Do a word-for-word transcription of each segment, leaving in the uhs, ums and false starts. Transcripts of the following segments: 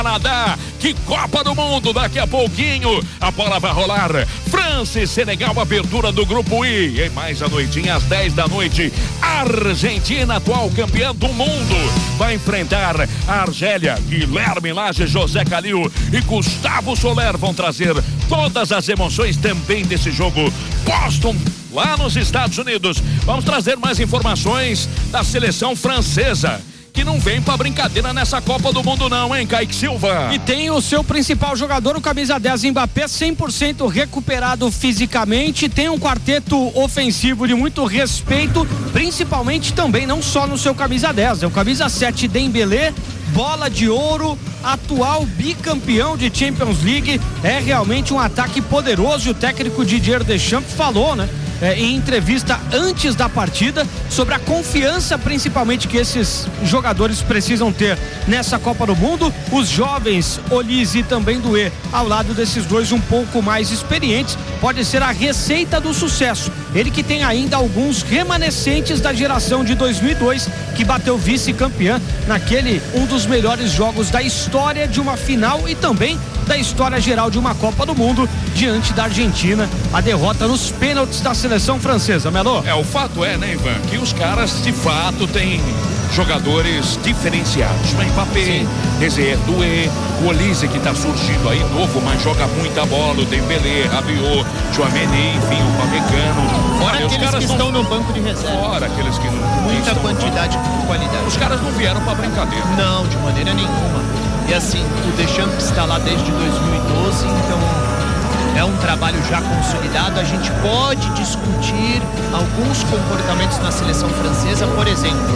Canadá, que Copa do Mundo, daqui a pouquinho a bola vai rolar. França e Senegal, abertura do grupo I. Em mais a noitinha, às dez da noite, Argentina, atual campeã do mundo, vai enfrentar a Argélia. Guilherme Lage, José Calil e Gustavo Soler vão trazer todas as emoções também desse jogo. Boston, lá nos Estados Unidos. Vamos trazer mais informações da seleção francesa, que não vem pra brincadeira nessa Copa do Mundo não, hein, Kaique Silva? E tem o seu principal jogador, o camisa dez, Mbappé, cem por cento recuperado fisicamente. Tem um quarteto ofensivo de muito respeito, principalmente também, não só no seu camisa dez, é o camisa sete, Dembélé, bola de ouro, atual bicampeão de Champions League. É realmente um ataque poderoso. E o técnico Didier Deschamps falou, né, É, em entrevista antes da partida, sobre a confiança principalmente que esses jogadores precisam ter nessa Copa do Mundo. Os jovens Olise e também Doué, ao lado desses dois um pouco mais experientes, pode ser a receita do sucesso. Ele que tem ainda alguns remanescentes da geração de dois mil e dois, que bateu vice-campeã naquele um dos melhores jogos da história de uma final e também da história geral de uma Copa do Mundo, diante da Argentina, a derrota nos pênaltis da seleção francesa. Melo? É, o fato é, né, Ivan, que os caras de fato têm jogadores diferenciados. O Mbappé, Désiré Doué, o Olise, que tá surgindo aí novo, mas joga muita bola, o Dembélé, Rabiot, Tchouaméni, enfim, o Pamecano. Fora aqueles os caras que estão no banco de reserva. Fora aqueles que não... Muita quantidade e qualidade. Os caras não vieram pra brincadeira. Não, de maneira nenhuma. E assim, o Deschamps está lá desde dois mil e doze, então é um trabalho já consolidado. A gente pode discutir alguns comportamentos na seleção francesa. Por exemplo,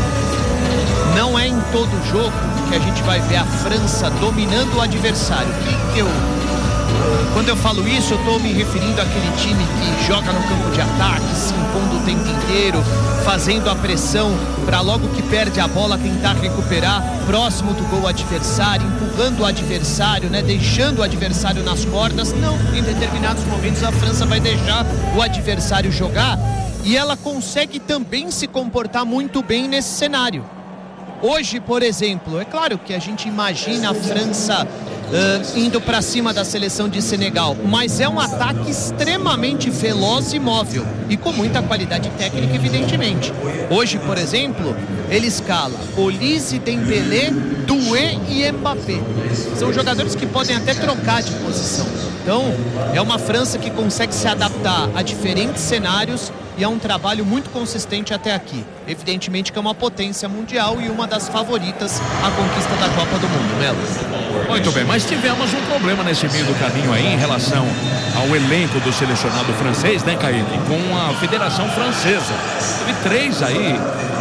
não é em todo jogo que a gente vai ver a França dominando o adversário. Que que eu, quando eu falo isso, eu estou me referindo àquele time que joga no campo de ataque, se impondo o tempo inteiro, fazendo a pressão para logo que perde a bola tentar recuperar próximo do gol adversário, empurrando o adversário, né, deixando o adversário nas cordas. Não, em determinados momentos a França vai deixar o adversário jogar e ela consegue também se comportar muito bem nesse cenário. Hoje, por exemplo, é claro que a gente imagina a França uh, indo para cima da seleção de Senegal, mas é um ataque extremamente veloz e móvel e com muita qualidade técnica, evidentemente. Hoje, por exemplo, ele escala Olise, Dembélé, Doué e Mbappé. São jogadores que podem até trocar de posição. Então, é uma França que consegue se adaptar a diferentes cenários e é um trabalho muito consistente até aqui. Evidentemente que é uma potência mundial e uma das favoritas à conquista da Copa do Mundo, Melo. Muito bem, mas tivemos um problema nesse meio do caminho aí em relação ao elenco do selecionado francês, né, Kaique? Com a Federação Francesa. Teve três aí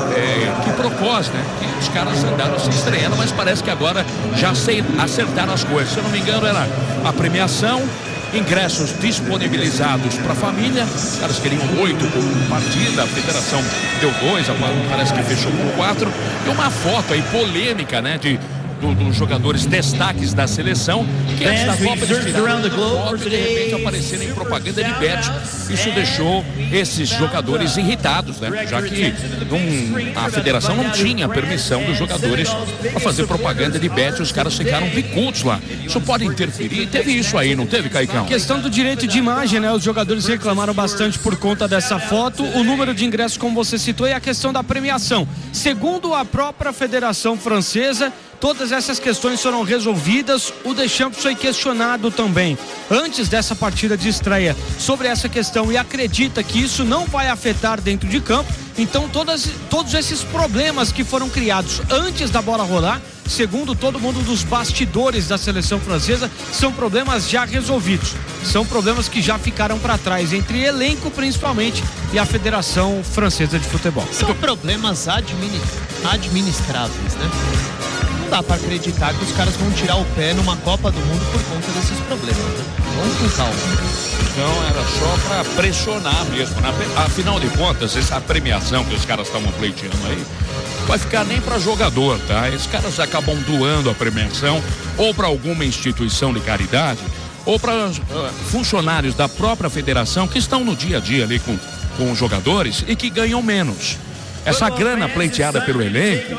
é, que propôs, né? Que os caras andaram se estreando, mas parece que agora já acertaram as coisas. Se eu não me engano, era a premiação, ingressos disponibilizados para a família. Os caras queriam oito por partida, a federação deu dois, parece que fechou com quatro. E uma foto aí polêmica, né, de dos jogadores destaques da seleção, que antes da Copa de foto e de repente aparecerem em propaganda de bet. Isso deixou esses jogadores irritados, né? Já que não, a federação não tinha permissão dos jogadores para fazer propaganda de bet, os caras ficaram bicudos lá. Isso pode interferir, teve isso aí, não teve, Caicão? A questão do direito de imagem, né? Os jogadores reclamaram bastante por conta dessa foto, o número de ingressos, como você citou, e a questão da premiação. Segundo a própria Federação Francesa, todas essas questões foram resolvidas. O Deschamps foi questionado também antes dessa partida de estreia sobre essa questão e acredita que isso não vai afetar dentro de campo. Então todas, todos esses problemas que foram criados antes da bola rolar, segundo todo mundo dos bastidores da seleção francesa, são problemas já resolvidos. São problemas que já ficaram para trás entre elenco principalmente e a Federação Francesa de Futebol. São problemas administ... administráveis, né? Não dá para acreditar que os caras vão tirar o pé numa Copa do Mundo por conta desses problemas, né? Vamos com calma. Então era só para pressionar mesmo, né? Afinal de contas, essa premiação que os caras estavam pleiteando aí vai ficar nem para jogador, tá? Esses caras acabam doando a premiação ou para alguma instituição de caridade ou para uh, funcionários da própria federação que estão no dia a dia ali com, com os jogadores e que ganham menos. Essa grana pleiteada pelo elenco,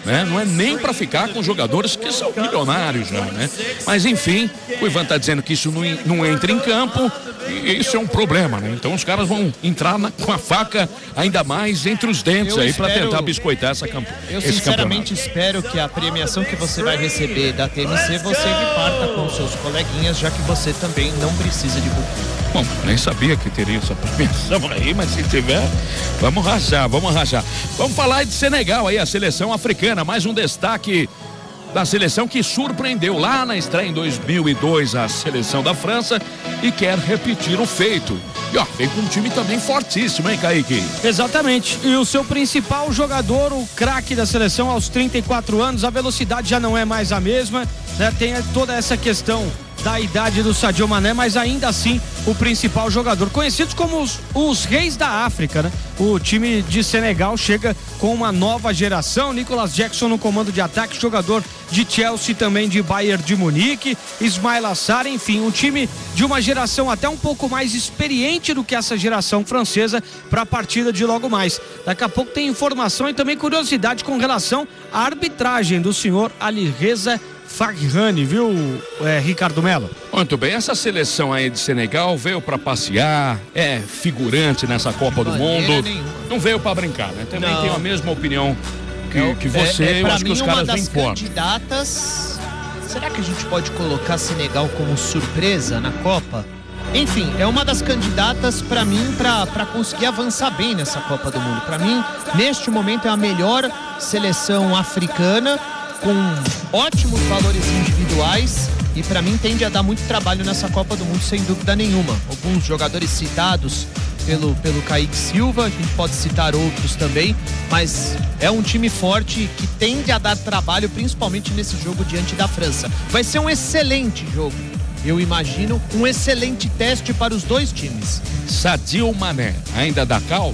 né? Não é nem para ficar com jogadores que são milionários já, né? Mas enfim, o Ivan tá dizendo que isso não, não entra em campo e isso é um problema, né? Então os caras vão entrar na, com a faca ainda mais entre os dentes eu aí para tentar biscoitar essa campanha. Eu sinceramente espero que a premiação que você vai receber da T M C você reparta com seus coleguinhas, já que você também não precisa de buquê. Bom, nem sabia que teria essa premiação aí, mas se tiver, vamos rachar, vamos rachar. Vamos falar de Senegal aí, a seleção africana, mais um destaque da seleção que surpreendeu lá na estreia em dois mil e dois a seleção da França e quer repetir o feito. E ó, vem com um time também fortíssimo, hein, Kaique? Exatamente, e o seu principal jogador, o craque da seleção aos trinta e quatro anos, a velocidade já não é mais a mesma, né? Tem toda essa questão da idade do Sadio Mané, mas ainda assim o principal jogador, conhecidos como os, os reis da África, né? O time de Senegal chega com uma nova geração, Nicolas Jackson no comando de ataque, jogador de Chelsea, também de Bayern de Munique, Ismaila Sarr, enfim, um time de uma geração até um pouco mais experiente do que essa geração francesa para a partida de logo mais. Daqui a pouco tem informação e também curiosidade com relação à arbitragem do senhor Alireza Faghani, viu, é, Ricardo Melo? Muito bem, essa seleção aí de Senegal veio para passear, é figurante nessa Copa do Mundo, não veio para brincar, né? Também não. Tenho a mesma opinião que, que você, é, é, eu acho que os caras vêm forte. Candidatas, será que a gente pode colocar Senegal como surpresa na Copa? Enfim, é uma das candidatas para mim para conseguir avançar bem nessa Copa do Mundo. Para mim, neste momento é a melhor seleção africana, com ótimos valores individuais e para mim tende a dar muito trabalho nessa Copa do Mundo, sem dúvida nenhuma. Alguns jogadores citados pelo, pelo Kaique Silva, a gente pode citar outros também, mas é um time forte que tende a dar trabalho, principalmente nesse jogo diante da França. Vai ser um excelente jogo, eu imagino, um excelente teste para os dois times. Sadio Mané, ainda dá cal?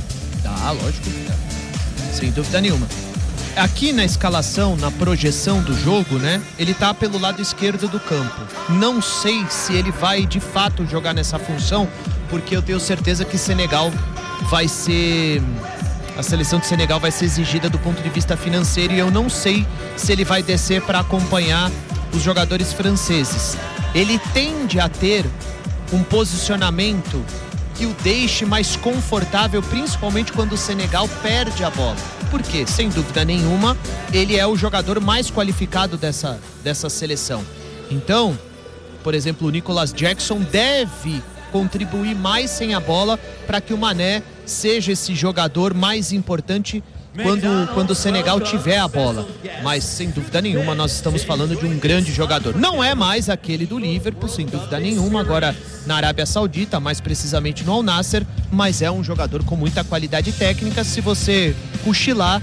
Dá, lógico que dá, sem dúvida nenhuma. Aqui na escalação, na projeção do jogo, né? Ele tá pelo lado esquerdo do campo. Não sei se ele vai de fato jogar nessa função, porque eu tenho certeza que Senegal vai ser... A seleção de Senegal vai ser exigida do ponto de vista financeiro e eu não sei se ele vai descer para acompanhar os jogadores franceses. Ele tende a ter um posicionamento que o deixe mais confortável, principalmente quando o Senegal perde a bola. Por quê? Sem dúvida nenhuma, ele é o jogador mais qualificado dessa, dessa seleção. Então, por exemplo, o Nicolas Jackson deve contribuir mais sem a bola para que o Mané seja esse jogador mais importante quando, quando o Senegal tiver a bola. Mas, sem dúvida nenhuma, nós estamos falando de um grande jogador. Não é mais aquele do Liverpool, sem dúvida nenhuma, agora na Arábia Saudita, mais precisamente no Al Nassr, mas é um jogador com muita qualidade técnica. Se você cochilar,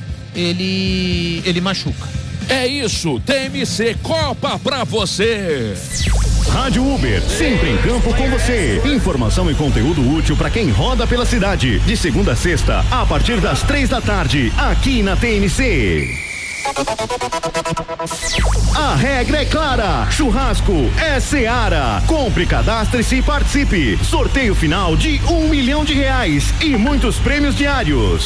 ele, ele machuca. É isso, T M C Copa pra você. Rádio Uber, sempre em campo com você. Informação e conteúdo útil para quem roda pela cidade. De segunda a sexta, a partir das três da tarde, aqui na T N C. A regra é clara, churrasco é Seara. Compre, cadastre-se e participe. Sorteio final de um milhão de reais e muitos prêmios diários.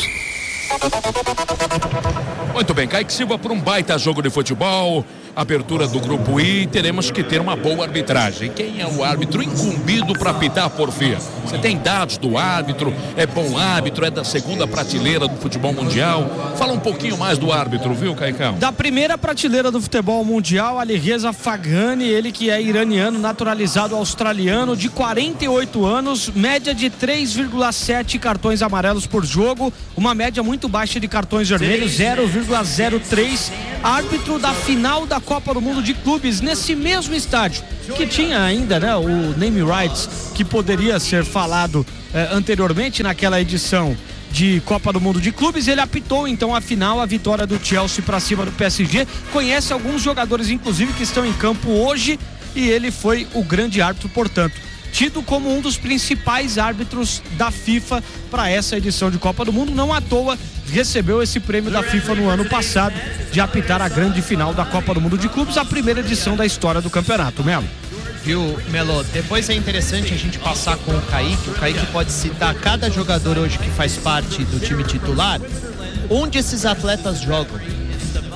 Muito bem, Kaique Silva por um baita jogo de futebol, abertura do grupo I, teremos que ter uma boa arbitragem. Quem é o árbitro incumbido para apitar, Porfia? Você tem dados do árbitro, é bom árbitro, é da segunda prateleira do futebol mundial. Fala um pouquinho mais do árbitro, viu, Caicão? Da primeira prateleira do futebol mundial, Alireza Faghani, ele que é iraniano, naturalizado australiano, de quarenta e oito anos, média de três vírgula sete cartões amarelos por jogo, uma média muito baixa de cartões vermelhos, zero vírgula zero três, árbitro da final da Copa do Mundo de Clubes, nesse mesmo estádio, que tinha ainda, né, o name rights, que poderia ser falado eh, anteriormente naquela edição de Copa do Mundo de Clubes. Ele apitou então a final, a vitória do Chelsea para cima do P S G, conhece alguns jogadores inclusive que estão em campo hoje e ele foi o grande árbitro, portanto tido como um dos principais árbitros da FIFA para essa edição de Copa do Mundo. Não à toa recebeu esse prêmio da FIFA no ano passado de apitar a grande final da Copa do Mundo de Clubes, a primeira edição da história do campeonato. Melo. Viu, Melo? Depois é interessante a gente passar com o Kaique. O Kaique pode citar cada jogador hoje que faz parte do time titular, onde esses atletas jogam.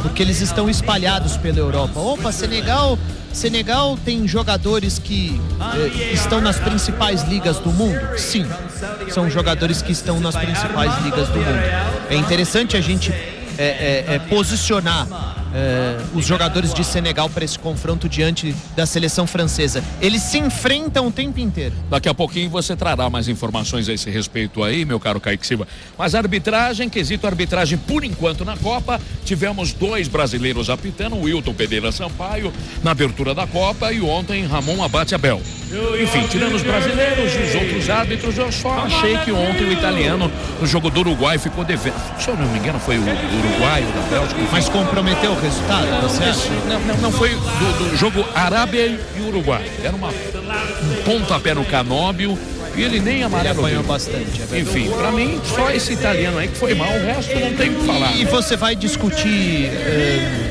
porque eles estão espalhados pela Europa. Opa, Senegal, Senegal tem jogadores que eh, estão nas principais ligas do mundo? Sim, são jogadores que estão nas principais ligas do mundo. É interessante a gente é, é, é, posicionar É, os jogadores de Senegal para esse confronto diante da seleção francesa. Eles se enfrentam o tempo inteiro. Daqui a pouquinho você trará mais informações a esse respeito aí, meu caro Kaique Silva. Mas a arbitragem, quesito arbitragem por enquanto na Copa, tivemos dois brasileiros apitando, o Wilton Pereira Sampaio na abertura da Copa e ontem Ramon Abate Abel. Enfim, tirando os brasileiros e os outros árbitros, eu só achei que ontem o italiano no jogo do Uruguai ficou devendo. Se eu não me engano foi o Uruguai ou da Bélgica. Mas comprometeu o resultado, você acha? Não, não, não foi do, do jogo Arábia e Uruguai. Era uma, um pontapé no Canóbio e ele nem amarelo. Ele apanhou bastante. É Enfim, pra mim, só esse italiano aí que foi mal, o resto não tem o que falar. E você vai discutir eh,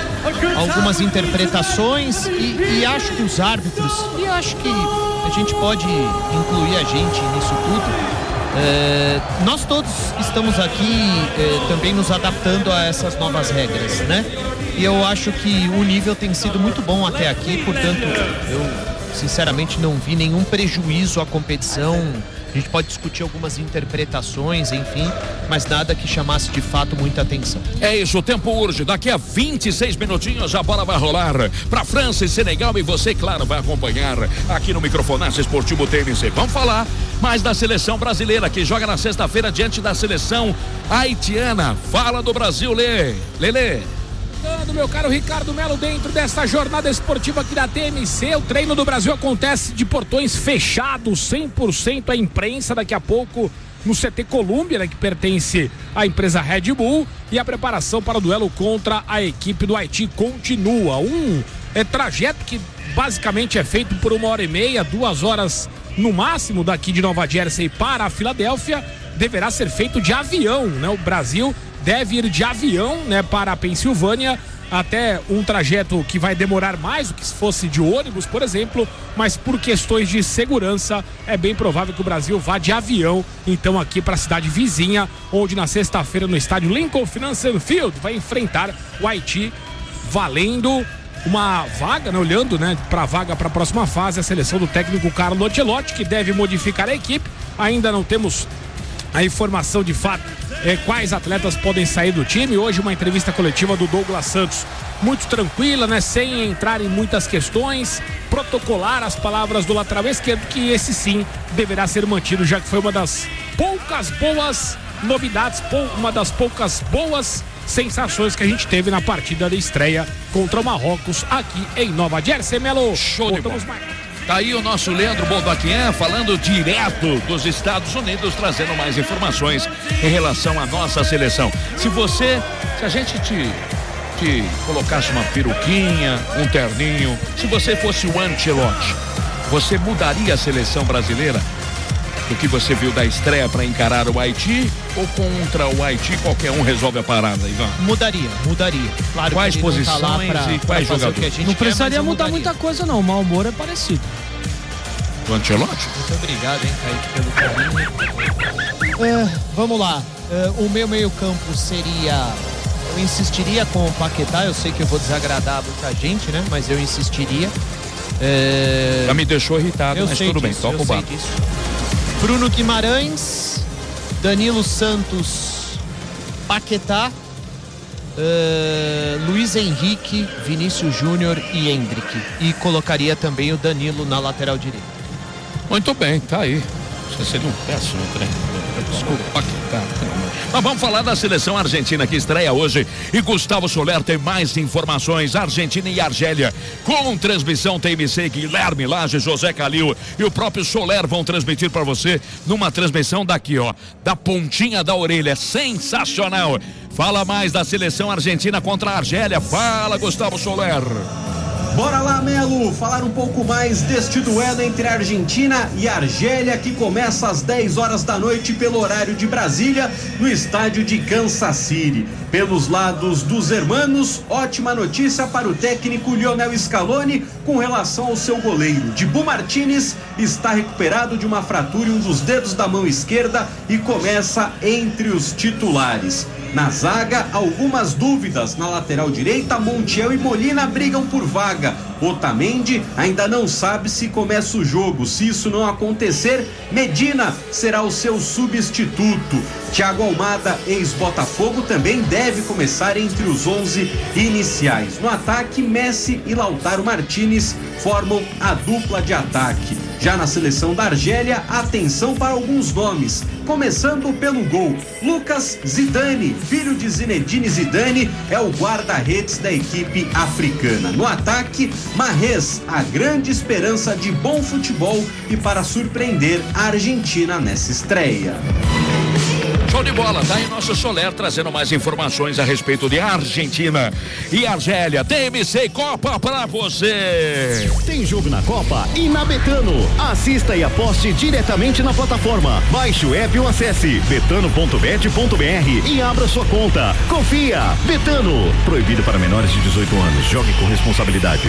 algumas interpretações e, e acho que os árbitros, e acho que a gente pode incluir a gente nisso tudo. É, nós todos estamos aqui é, também nos adaptando a essas novas regras, né? E eu acho que o nível tem sido muito bom até aqui, portanto, eu sinceramente não vi nenhum prejuízo à competição. A gente pode discutir algumas interpretações, enfim, mas nada que chamasse de fato muita atenção. É isso, o tempo urge. Daqui a vinte e seis minutinhos a bola vai rolar para França e Senegal e você, claro, vai acompanhar aqui no Microfonaço Esportivo T N C. Vamos falar mais da seleção brasileira que joga na sexta-feira diante da seleção haitiana. Fala do Brasil, Lê. Lelê. Meu caro Ricardo Melo, dentro desta jornada esportiva aqui da T M C, o treino do Brasil acontece de portões fechados, cem por cento à imprensa, daqui a pouco no C T Colômbia, né, que pertence à empresa Red Bull, e a preparação para o duelo contra a equipe do Haiti continua. Um é, trajeto que basicamente é feito por uma hora e meia, duas horas no máximo daqui de Nova Jersey para a Filadélfia, deverá ser feito de avião, né? O Brasil deve ir de avião, né, para a Pensilvânia, até um trajeto que vai demorar mais do que se fosse de ônibus, por exemplo, mas por questões de segurança é bem provável que o Brasil vá de avião, então aqui para a cidade vizinha, onde na sexta-feira no estádio Lincoln Financial Field vai enfrentar o Haiti, valendo uma vaga, né, olhando, né, para a vaga para a próxima fase, a seleção do técnico Carlo Ancelotti, que deve modificar a equipe. Ainda não temos a informação de fato é, quais atletas podem sair do time. Hoje uma entrevista coletiva do Douglas Santos muito tranquila, né, sem entrar em muitas questões, protocolar as palavras do lateral esquerdo, que esse sim deverá ser mantido, já que foi uma das poucas boas novidades, uma das poucas boas sensações que a gente teve na partida de estreia contra o Marrocos aqui em Nova Jersey. Melo, show de bola. Tá aí o nosso Leandro Boldaquian falando direto dos Estados Unidos, trazendo mais informações em relação à nossa seleção. Se você, se a gente te, te colocasse uma peruquinha, um terninho, se você fosse o Ancelotti, você mudaria a seleção brasileira do que você viu da estreia para encarar o Haiti, ou contra o Haiti qualquer um resolve a parada, Ivan? Mudaria, mudaria. Claro, quais posições tá pra, e quais jogadores? Não precisaria mudar muita coisa não, o mau humor é parecido. O Ancelotti? Muito obrigado, hein, Kaique, pelo carinho. É, vamos lá, é, o meu meio campo seria, eu insistiria com o Paquetá, eu sei que eu vou desagradar muita gente, né, mas eu insistiria. É... Já me deixou irritado, eu mas sei tudo disso, bem, toca o barco. Bruno Guimarães, Danilo Santos, Paquetá, uh, Luiz Henrique, Vinícius Júnior e Endrick. E colocaria também o Danilo na lateral direita. Muito bem, tá aí. Você seria um péssimo treinador. Desculpa, Paquetá. Mas vamos falar da seleção argentina que estreia hoje. E Gustavo Soler tem mais informações. Argentina e Argélia, com transmissão T M C, Guilherme Lage, José Calil e o próprio Soler vão transmitir para você numa transmissão daqui, ó, da pontinha da orelha. Sensacional. Fala mais da seleção argentina contra a Argélia. Fala, Gustavo Soler. Bora lá, Melo, falar um pouco mais deste duelo entre a Argentina e a Argélia, que começa às dez horas da noite pelo horário de Brasília, no estádio de Kansas City. Pelos lados dos hermanos, ótima notícia para o técnico Lionel Scaloni com relação ao seu goleiro. Dibu Martínez está recuperado de uma fratura em um dos dedos da mão esquerda e começa entre os titulares. Na zaga, algumas dúvidas. Na lateral direita, Montiel e Molina brigam por vaga. Otamendi ainda não sabe se começa o jogo. Se isso não acontecer, Medina será o seu substituto. Thiago Almada, ex-Botafogo, também deve começar entre os onze iniciais. No ataque, Messi e Lautaro Martinez formam a dupla de ataque. Já na seleção da Argélia, atenção para alguns nomes. Começando pelo gol, Lucas Zidane, filho de Zinedine Zidane, é o guarda-redes da equipe africana. No ataque, Mahrez, a grande esperança de bom futebol e para surpreender a Argentina nessa estreia. Show de bola, tá aí nosso Soler trazendo mais informações a respeito de Argentina e Argélia. T M C Copa pra você. Tem jogo na Copa e na Betano. Assista e aposte diretamente na plataforma. Baixe o app ou acesse betano ponto bet ponto br e abra sua conta. Confia. Betano. Proibido para menores de dezoito anos. Jogue com responsabilidade.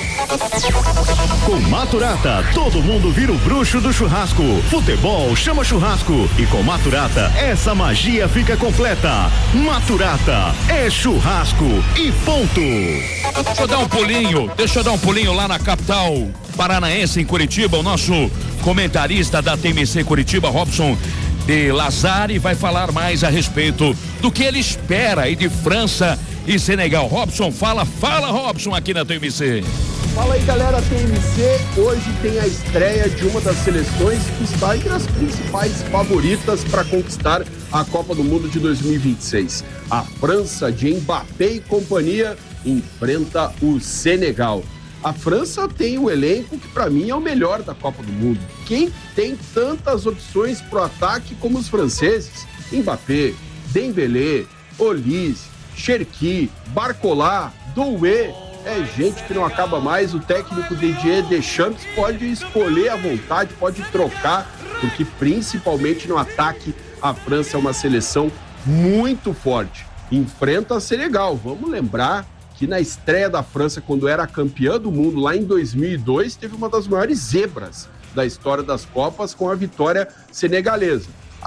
Com Maturata, todo mundo vira o bruxo do churrasco. Futebol chama churrasco. E com Maturata, essa magia fica completa. Maturata é churrasco e ponto. Deixa eu dar um pulinho, deixa eu dar um pulinho lá na capital paranaense, em Curitiba. O nosso comentarista da T M C Curitiba, Robson de Lazari, vai falar mais a respeito do que ele espera aí de França e Senegal. Robson, fala, fala Robson aqui na T M C. Fala aí, galera, T M C. Hoje tem a estreia de uma das seleções que está entre as principais favoritas para conquistar a Copa do Mundo de dois mil e vinte e seis. A França de Mbappé e companhia enfrenta o Senegal. A França tem o elenco que para mim é o melhor da Copa do Mundo. Quem tem tantas opções pro ataque como os franceses? Mbappé, Dembélé, Olise, Cherki, Barcola, Doué. É gente que não acaba mais. O técnico Didier Deschamps pode escolher à vontade, pode trocar, porque principalmente no ataque a França é uma seleção muito forte. Enfrenta a Senegal. Vamos lembrar que na estreia da França, quando era campeã do mundo lá em dois mil e dois, teve uma das maiores zebras da história das Copas com a vitória senegalesa.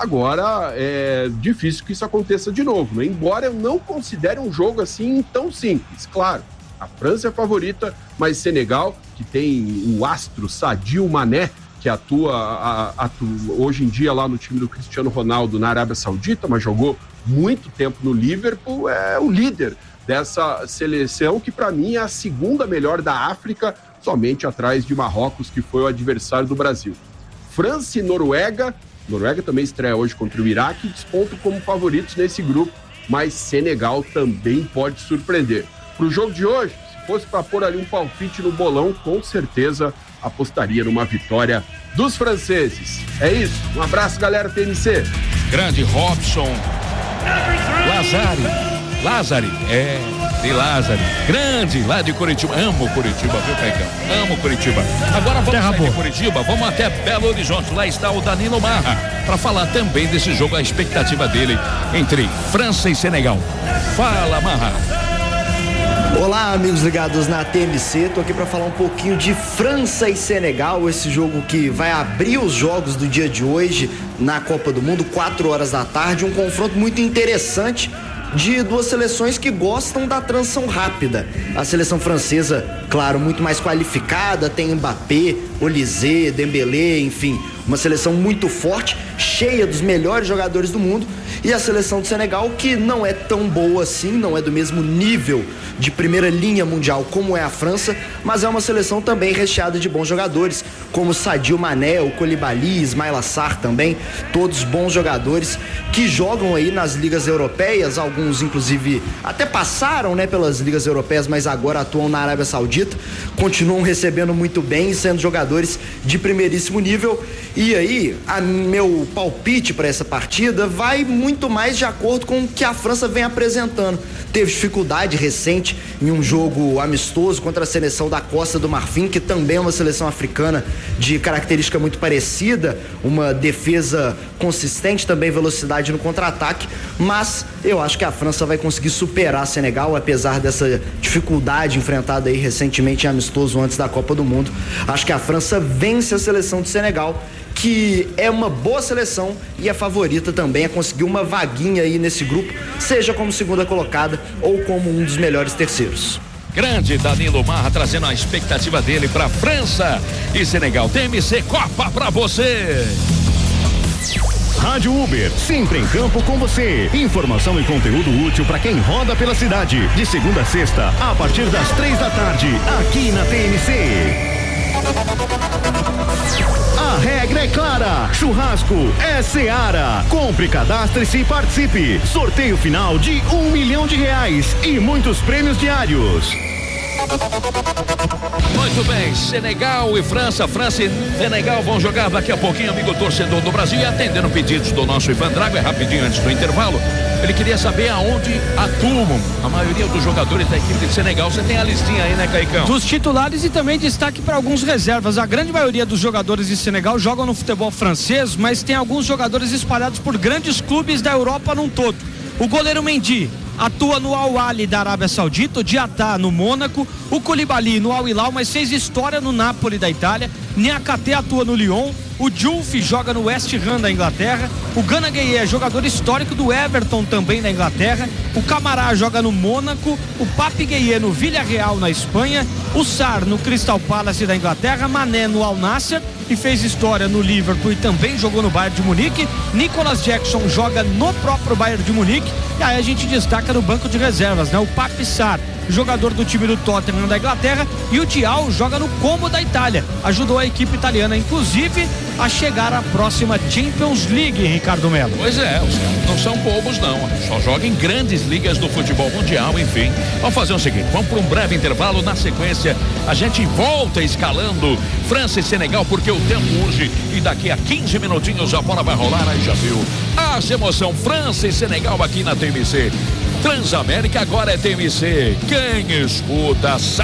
Agora é difícil que isso aconteça de novo, né? Embora eu não considere um jogo assim tão simples, claro. A França é a favorita, mas Senegal, que tem o astro Sadio Mané, que atua, a, atua hoje em dia lá no time do Cristiano Ronaldo na Arábia Saudita, mas jogou muito tempo no Liverpool, é o líder dessa seleção, que para mim é a segunda melhor da África, somente atrás de Marrocos, que foi o adversário do Brasil. França e Noruega, Noruega também estreia hoje contra o Iraque, despontam como favoritos nesse grupo, mas Senegal também pode surpreender. Para o jogo de hoje, se fosse para pôr ali um palpite no bolão, com certeza apostaria numa vitória dos franceses. É isso, um abraço, galera T M C. Grande Robson Lazari, Lazari, é, de Lazari, grande lá de Curitiba. Amo Curitiba, viu, Caicão? Amo Curitiba. Agora vamos sair de Curitiba, vamos até Belo Horizonte. Lá está o Danilo Marra para falar também desse jogo, a expectativa dele entre França e Senegal. Fala, Marra. Olá, amigos ligados na T M C, tô aqui para falar um pouquinho de França e Senegal, esse jogo que vai abrir os jogos do dia de hoje na Copa do Mundo, quatro horas da tarde, um confronto muito interessante de duas seleções que gostam da transição rápida. A seleção francesa, claro, muito mais qualificada, tem Mbappé, Olise, Dembélé, enfim, uma seleção muito forte, cheia dos melhores jogadores do mundo, e a seleção do Senegal, que não é tão boa assim, não é do mesmo nível de primeira linha mundial como é a França, mas é uma seleção também recheada de bons jogadores, como Sadio Mané, o Koulibaly, Ismaïla Sarr também, todos bons jogadores que jogam aí nas ligas europeias, alguns inclusive até passaram, né, pelas ligas europeias, mas agora atuam na Arábia Saudita, continuam recebendo muito bem, sendo jogadores de primeiríssimo nível. E aí, a meu palpite para essa partida vai muito mais de acordo com o que a França vem apresentando. Teve dificuldade recente em um jogo amistoso contra a seleção da Costa do Marfim, que também é uma seleção africana de característica muito parecida, uma defesa consistente, também velocidade no contra-ataque, mas eu acho que a França vai conseguir superar a Senegal, apesar dessa dificuldade enfrentada aí recentemente em amistoso antes da Copa do Mundo. Acho que a França vence a seleção de Senegal, que é uma boa seleção e é favorita também a conseguir uma uma vaguinha aí nesse grupo, seja como segunda colocada ou como um dos melhores terceiros. Grande Danilo Marra trazendo a expectativa dele para França e Senegal. T M C Copa para você. Rádio Uber, sempre em campo com você. Informação e conteúdo útil para quem roda pela cidade. De segunda a sexta, a partir das três da tarde, aqui na T M C. A regra é clara, churrasco é Seara. Compre, cadastre-se e participe. Sorteio final de um milhão de reais e muitos prêmios diários. Muito bem, Senegal e França, França e Senegal vão jogar daqui a pouquinho, amigo torcedor do Brasil, e atendendo pedidos do nosso Ivan Drago, é rapidinho antes do intervalo. Ele queria saber aonde atuam a maioria dos jogadores da equipe de Senegal. Você tem a listinha aí, né, Caicão? Dos titulares e também destaque para alguns reservas. A grande maioria dos jogadores de Senegal jogam no futebol francês, mas tem alguns jogadores espalhados por grandes clubes da Europa num todo. O goleiro Mendy atua no Al Ahly da Arábia Saudita, o Diatá no Mônaco, o Koulibaly no Al Hilal, mas fez história no Napoli da Itália. Niakate atua no Lyon, o Diouf joga no West Ham da Inglaterra, o Gana Gueye é jogador histórico do Everton também da Inglaterra, o Camará joga no Mônaco, o Papi Gueye no Villarreal na Espanha, o Sarr no Crystal Palace da Inglaterra, Mané no Al Nassr e fez história no Liverpool e também jogou no Bayern de Munique. Nicolas Jackson joga no próprio Bayern de Munique. E aí a gente destaca no banco de reservas, né? O Papi Sarr, jogador do time do Tottenham da Inglaterra, e o Diao joga no Como da Itália. Ajudou a equipe italiana, inclusive, a chegar à próxima Champions League, Ricardo Melo. Pois é, os caras não são bobos não, só jogam em grandes ligas do futebol mundial, enfim. Vamos fazer o seguinte, vamos para um breve intervalo, na sequência a gente volta escalando França e Senegal, porque o tempo urge e daqui a quinze minutinhos a bola vai rolar, aí já viu. A emoção, França e Senegal aqui na T M C. Transamérica agora é T M C. Quem escuta sabe.